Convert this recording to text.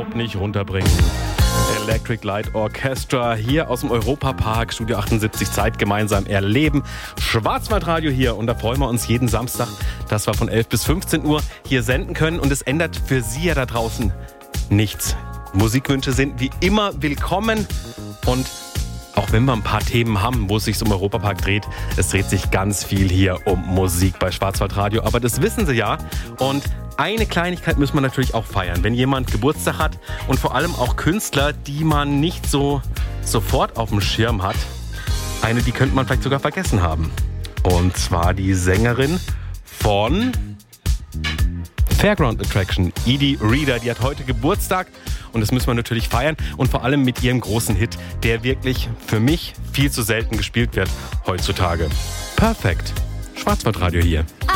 überhaupt nicht runterbringen. Electric Light Orchestra hier aus dem Europapark, Studio 78 Zeit gemeinsam erleben. Schwarzwaldradio hier und da freuen wir uns jeden Samstag, dass wir von 11 bis 15 Uhr hier senden können und es ändert für Sie ja da draußen nichts. Musikwünsche sind wie immer willkommen und auch wenn wir ein paar Themen haben, wo es sich um Europapark dreht, es dreht sich ganz viel hier um Musik bei Schwarzwaldradio, aber das wissen Sie ja und eine Kleinigkeit müssen wir natürlich auch feiern, wenn jemand Geburtstag hat und vor allem auch Künstler, die man nicht so sofort auf dem Schirm hat. Eine, die könnte man vielleicht sogar vergessen haben. Und zwar die Sängerin von Fairground Attraction, Edie Reader. Die hat heute Geburtstag und das müssen wir natürlich feiern und vor allem mit ihrem großen Hit, der wirklich für mich viel zu selten gespielt wird heutzutage. Perfekt. Schwarzwaldradio hier.